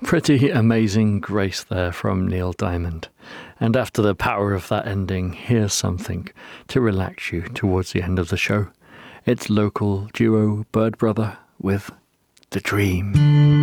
Pretty amazing grace there from Neil Diamond. And after the power of that ending, here's something to relax you towards the end of the show. It's local duo Bird Brother with The Dream.